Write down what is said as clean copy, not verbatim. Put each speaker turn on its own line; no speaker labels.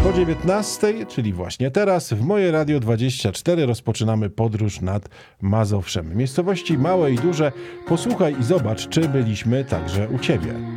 Po 19, czyli właśnie teraz, w Moje Radio 24 rozpoczynamy podróż nad Mazowszem. Miejscowości małe i duże. Posłuchaj i zobacz, czy byliśmy także u Ciebie.